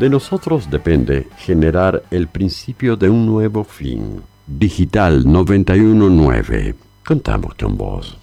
De nosotros depende generar el principio de un nuevo fin. Digital 919. Contamos con vos.